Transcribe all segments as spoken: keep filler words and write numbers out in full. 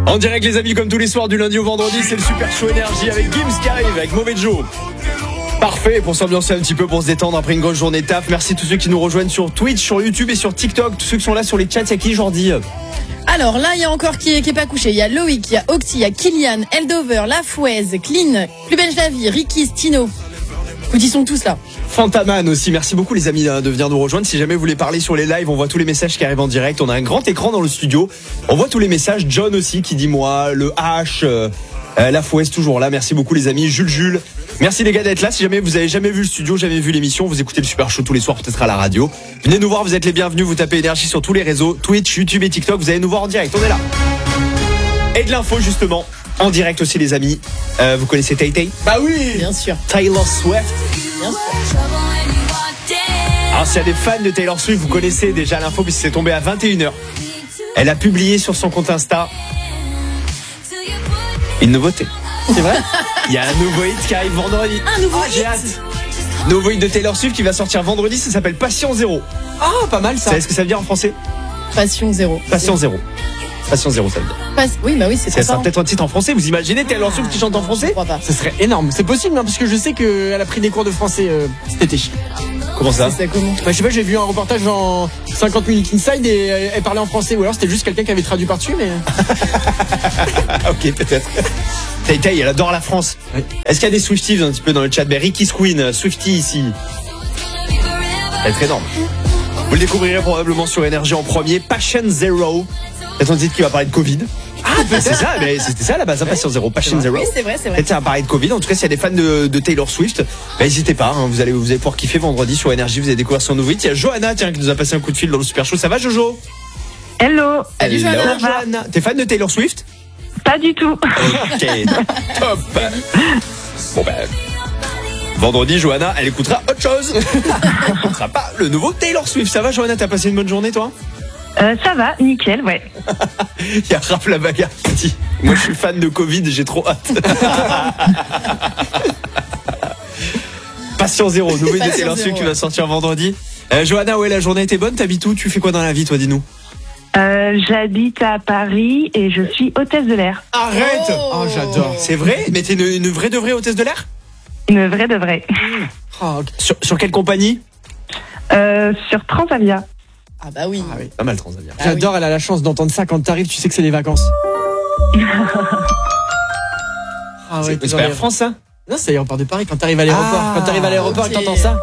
En direct les amis, comme tous les soirs du lundi au vendredi, c'est le Super Show Énergie avec Gims qui arrive, avec Mauvais Joe. Parfait pour s'ambiancer un petit peu, pour se détendre après une grosse journée de taf. Merci à tous ceux qui nous rejoignent sur Twitch, sur YouTube et sur TikTok. Tous ceux qui sont là sur les chats, il y a qui Jordi? Alors là, il y a encore qui est, qui est pas couché. Il y a Loïc, il y a Oxy, il y a Kylian, Eldover, Lafouez, Clean, Plus belle la vie, Ricky, Stino. Écoute, ils sont tous là. Fantaman aussi, merci beaucoup les amis de venir nous rejoindre. Si jamais vous voulez parler sur les lives, on voit tous les messages qui arrivent en direct. On a un grand écran dans le studio. On voit tous les messages. John aussi qui dit moi, le H, euh, la Fouez toujours là. Merci beaucoup les amis. Jules Jules, merci les gars d'être là. Si jamais vous avez jamais vu le studio, jamais vu l'émission, vous écoutez le Super Show tous les soirs peut-être à la radio. Venez nous voir, vous êtes les bienvenus. Vous tapez Énergie sur tous les réseaux, Twitch, YouTube et TikTok. Vous allez nous voir en direct. On est là. Et de l'info justement en direct aussi les amis. Euh, vous connaissez Tay Tay? Bah oui, bien sûr. Taylor Swift. Bien sûr. Alors s'il y a des fans de Taylor Swift, vous connaissez déjà l'info puisque c'est tombé à vingt et une heures. Elle a publié sur son compte Insta une nouveauté. C'est vrai? Il y a un nouveau hit qui arrive vendredi. Un nouveau ah, j'ai hit hâte. Nouveau hit de Taylor Swift qui va sortir vendredi, ça s'appelle Passion Zéro. Ah, pas mal ça. Vous savez ce que ça veut dire en français? Passion Zéro. Passion Zéro. Passion Zéro, ça veut dire. Pas... Oui, bah oui, c'est Ça ça. sera peut-être un titre en français. Vous imaginez Taylor Swift qui chante en français? Je crois pas. Ce serait énorme. C'est possible, hein, parce que je sais qu'elle a pris des cours de français euh, cet été. Comment ça? C'est comment? Bah, je sais pas, j'ai vu un reportage en cinquante minutes inside et elle, elle parlait en français. Ou alors c'était juste quelqu'un qui avait traduit par-dessus, mais. Ok, peut-être. Tay Tay, elle adore la France. Oui. Est-ce qu'il y a des Swifties un petit peu dans le chat? Ben, Ricky's Queen, Swiftie ici. Elle est très énorme. Vous le découvrirez probablement sur Énergie en premier. Passion Zero. C'est un titre qui va parler de Covid. Ah, c'est ça, mais c'était ça à la base, hein, Passion Zero, Passion Zero. Oui, c'est vrai, c'est vrai. Peut-être ça va parler de Covid. En tout cas, s'il y a des fans de, de Taylor Swift, bah, n'hésitez pas. Hein, vous allez, vous allez pouvoir kiffer vendredi sur Énergie. Vous allez découvrir son nouveau hit. Il y a Johanna, tiens, qui nous a passé un coup de fil dans le Super Show. Ça va, Jojo? Hello. Salut, Hello, Johanna. Johanna. T'es fan de Taylor Swift? Pas du tout. Ok, top. Bon ben, vendredi, Johanna, elle écoutera autre chose. Elle écoutera pas le nouveau Taylor Swift. Ça va, Johanna? T'as passé une bonne journée, toi? Euh, ça va, nickel, ouais. Il y a Raph la bagarre qui dit moi je suis fan de Covid, j'ai trop hâte. Passion Zéro, nouveau de Passion Taylor Swift Zéro, qui ouais. va sortir vendredi. euh, Johanna, ouais, la journée était bonne, t'habites où? Tu fais quoi dans la vie, toi, dis-nous? Euh, j'habite à Paris et je suis hôtesse de l'air. Arrête. Oh. Oh, j'adore. C'est vrai? Mais t'es une, une vraie de vraie hôtesse de l'air? Une vraie de vraie. Ah, ok. Sur, sur quelle compagnie? Euh, sur Transavia. Ah bah oui. Ah oui. Pas mal, Transavia. Ah J'adore, elle a la chance d'entendre ça quand t'arrives, tu sais que c'est les vacances. Ah C'est t'es c'est dans pas les- Air France, ça? Non, c'est l'aéroport de Paris quand t'arrives à l'aéroport. Ah, quand t'arrives à l'aéroport ok. et t'entends ça.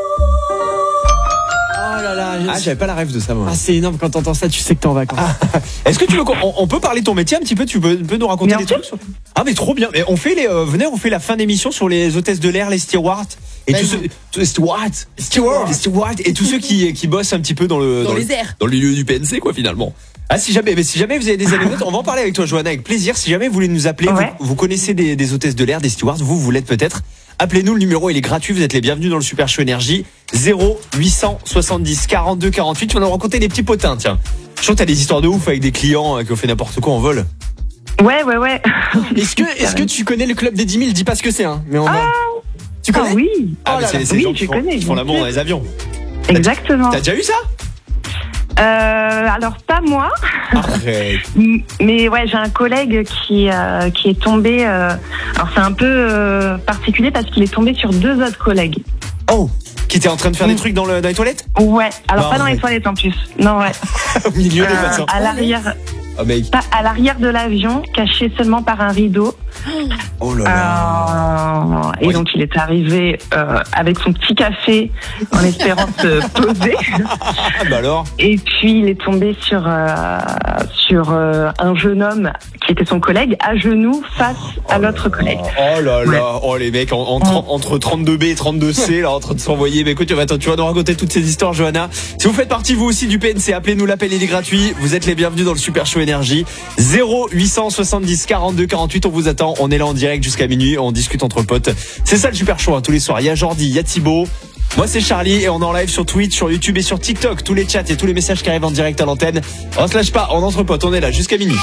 Oh là là. je- Ah, j'avais pas la rêve de ça, moi. Ah, c'est énorme quand t'entends ça, tu sais que t'es en vacances. Est-ce que tu veux qu'on on, on peut parler de ton métier un petit peu? Tu peux, peux nous raconter Bien des sûr. trucs sur... Ah mais trop bien. Mais on fait les, euh, venez, on fait la fin d'émission sur les hôtesses de l'air, les stewards et Vas-y. tous ceux, tous les stewards, stewards, les stewards et tous ceux qui qui bossent un petit peu dans le Dans le- les airs. dans le milieu du P N C quoi finalement. Ah si jamais, mais si jamais vous avez des anecdotes, on va en parler avec toi, Johanna, avec plaisir. Si jamais vous voulez nous appeler, Ouais. vous, vous connaissez des, des hôtesses de l'air, des stewards, vous vous l'êtes peut-être. Appelez-nous, le numéro il est gratuit, vous êtes les bienvenus dans le Super Show Énergie. Zéro huit cent soixante-dix quarante-deux quarante-huit. Tu vas nous raconter des petits potins, tiens. Je crois que t'as des histoires de ouf avec des clients euh, qui ont fait n'importe quoi en vol. Ouais, ouais, ouais. Est-ce que, est-ce que tu connais le club des dix mille? Dis pas ce que c'est, hein. Mais on va. Tu Ah connais? oui, Ah, mais là c'est là. c'est les oui, gens je qui font, connais, qui font bien l'amour sûr. dans les avions. exactement. T'as déjà eu ça? Euh, alors pas moi, Arrête. m- mais ouais, j'ai un collègue qui euh, qui est tombé. euh, alors c'est un peu euh, particulier parce qu'il est tombé sur deux autres collègues. Oh, qui était en train de faire des Mm. trucs dans, le, dans les toilettes? Ouais, alors Non, pas dans mais- les toilettes en plus. Non, ouais. Au milieu des Euh, patients. à l'arrière, Oh mec. pas à l'arrière de l'avion, caché seulement par un rideau. Oh là là. Euh, et Oui. donc il est arrivé euh, avec son petit café en espérant se poser. Ah bah alors. Et puis il est tombé sur euh, sur euh, un jeune homme qui était son collègue à genoux face à l'autre collègue. Oh là là. Oh les mecs en, en tren- entre trente-deux B et trente-deux C là en train de s'envoyer. Mais écoute, tu vas, tu vas nous raconter toutes ces histoires, Johanna. Si vous faites partie vous aussi du P N C, appelez-nous, l'appel il est gratuit. Vous êtes les bienvenus dans le Super Show Énergie. Zéro huit cent soixante-dix quarante-deux quarante-huit. On vous attend. On est là en direct jusqu'à minuit. On discute entre potes. C'est ça le Super Show hein, tous les soirs. Il y a Jordi, il y a Thibaut. Moi c'est Charlie et on est en live sur Twitch, sur YouTube et sur TikTok. Tous les chats et tous les messages qui arrivent en direct à l'antenne. On se lâche pas, on entre potes, on est là jusqu'à minuit.